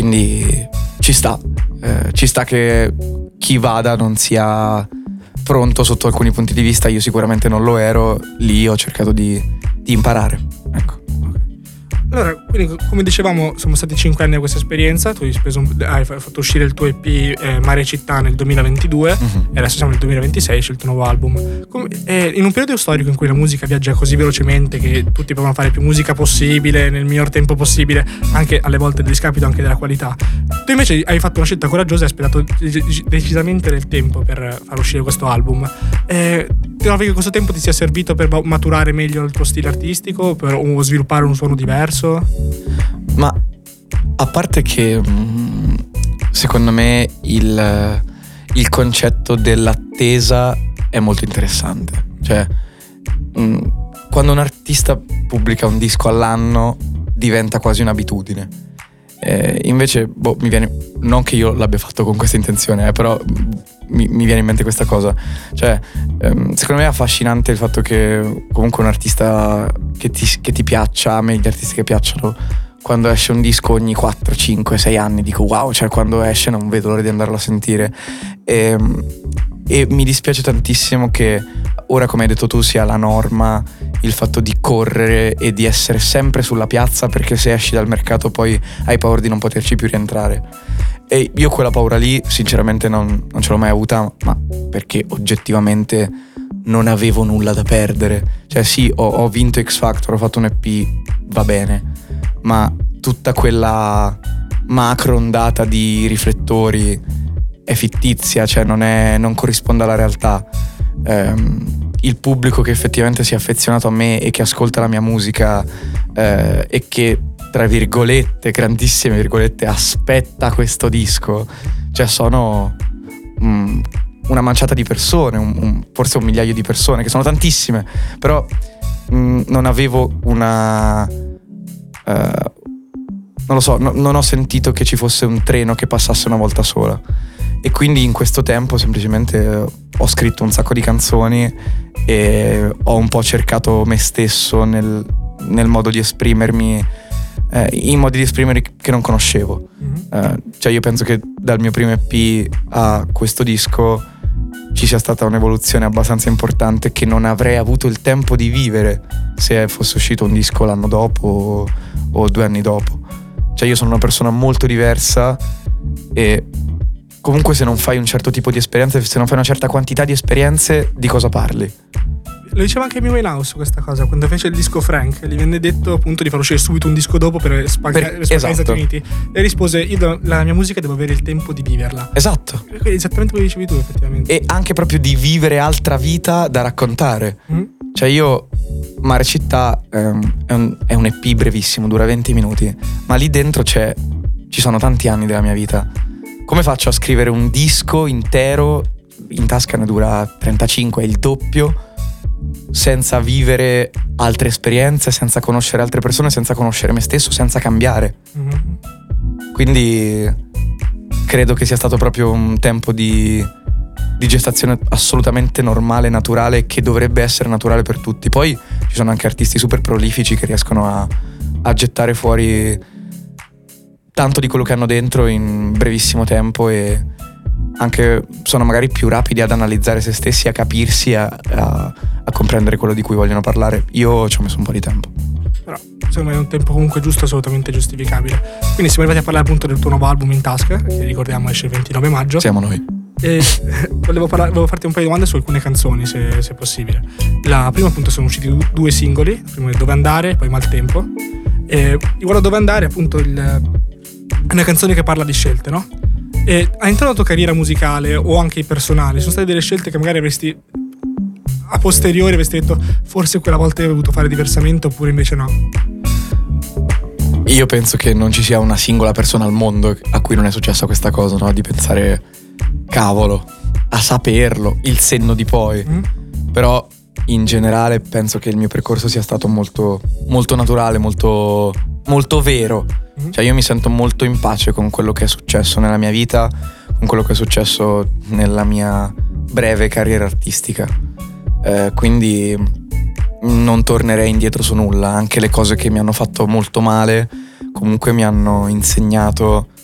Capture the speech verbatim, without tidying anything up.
quindi ci sta, eh, ci sta che chi vada non sia pronto sotto alcuni punti di vista. Io sicuramente non lo ero, lì ho cercato di, di imparare, ecco. Allora, quindi come dicevamo, sono stati cinque anni a questa esperienza. Tu hai, speso un, hai fatto uscire il tuo E P eh, Mare e Città nel duemilaventidue, uh-huh. E adesso siamo nel duemilaventisei, c'è il tuo nuovo album. Come, eh, in un periodo storico in cui la musica viaggia così velocemente che tutti provano a fare più musica possibile nel miglior tempo possibile, anche alle volte a discapito anche della qualità, tu invece hai fatto una scelta coraggiosa e hai aspettato decisamente del tempo per far uscire questo album. Eh, trovi che questo tempo ti sia servito per maturare meglio il tuo stile artistico, per o sviluppare un suono diverso? Ma a parte che secondo me il, il concetto dell'attesa è molto interessante. Cioè, quando un artista pubblica un disco all'anno diventa quasi un'abitudine. Eh, invece, boh, mi viene, non che io l'abbia fatto con questa intenzione, eh, però mi, mi viene in mente questa cosa. Cioè, ehm, secondo me è affascinante il fatto che comunque un artista che ti, che ti piaccia, a me gli artisti che piacciono, quando esce un disco ogni quattro, cinque, sei anni dico wow, cioè quando esce non vedo l'ora di andarlo a sentire. E, e mi dispiace tantissimo che ora, come hai detto tu, sia la norma il fatto di correre e di essere sempre sulla piazza, perché se esci dal mercato poi hai paura di non poterci più rientrare. E io quella paura lì sinceramente non, non ce l'ho mai avuta, ma perché oggettivamente non avevo nulla da perdere. Cioè sì, ho, ho vinto X Factor, ho fatto un E P, va bene, ma tutta quella macro ondata di riflettori è fittizia, cioè non, è, non corrisponde alla realtà. Um, il pubblico che effettivamente si è affezionato a me e che ascolta la mia musica eh, e che, tra virgolette, grandissime virgolette, aspetta questo disco, cioè sono um, una manciata di persone, un, un, forse un migliaio di persone, che sono tantissime, però um, non avevo una uh, non lo so, no, non ho sentito che ci fosse un treno che passasse una volta sola. E quindi in questo tempo semplicemente ho scritto un sacco di canzoni e ho un po' cercato me stesso nel, nel modo di esprimermi, eh, in modi di esprimermi che non conoscevo. Mm-hmm. Eh, cioè io penso che dal mio primo E P a questo disco ci sia stata un'evoluzione abbastanza importante che non avrei avuto il tempo di vivere se fosse uscito un disco l'anno dopo o, o due anni dopo. Cioè io sono una persona molto diversa e comunque se non fai un certo tipo di esperienze, se non fai una certa quantità di esperienze, di cosa parli? Lo diceva anche Amy Winehouse questa cosa, quando fece il disco Frank, gli venne detto appunto di far uscire subito un disco dopo per spaccare esatto. gli Stati Uniti. E rispose, io do, la mia musica devo avere il tempo di viverla. Esatto. E quindi esattamente come dicevi tu, effettivamente. E anche proprio di vivere altra vita da raccontare. Mm. Cioè io, Mare Città ehm, è, un, è un E P brevissimo, dura venti minuti, ma lì dentro c'è, ci sono tanti anni della mia vita. Come faccio a scrivere un disco intero, in tasca ne dura trentacinque, è il doppio, senza vivere altre esperienze, senza conoscere altre persone, senza conoscere me stesso, senza cambiare? Mm-hmm. Quindi credo che sia stato proprio un tempo di, di gestazione assolutamente normale, naturale, che dovrebbe essere naturale per tutti. Poi ci sono anche artisti super prolifici che riescono a, a gettare fuori tanto di quello che hanno dentro in brevissimo tempo e anche sono magari più rapidi ad analizzare se stessi, a capirsi, a, a, a comprendere quello di cui vogliono parlare. Io ci ho messo un po' di tempo. Però secondo me è un tempo comunque giusto, assolutamente giustificabile. Quindi siamo arrivati a parlare appunto del tuo nuovo album In Tasca, che ricordiamo esce il ventinove maggio. Siamo noi. E volevo, parlare, volevo farti un paio di domande su alcune canzoni, se, se possibile. La prima appunto sono usciti due singoli, il primo è Dove Andare, poi Maltempo. E riguardo Dove Andare appunto il è una canzone che parla di scelte, no? E all'interno della tua carriera musicale o anche personale sono state delle scelte che magari avresti a posteriori avresti detto forse quella volta avrei voluto fare diversamente, oppure invece no? Io penso che non ci sia una singola persona al mondo a cui non è successa questa cosa, no? Di pensare cavolo, a saperlo, il senno di poi. Mm. Però in generale penso che il mio percorso sia stato molto molto naturale, molto molto vero. Cioè io mi sento molto in pace con quello che è successo nella mia vita, con quello che è successo nella mia breve carriera artistica, eh, quindi non tornerei indietro su nulla. Anche le cose che mi hanno fatto molto male comunque mi hanno insegnato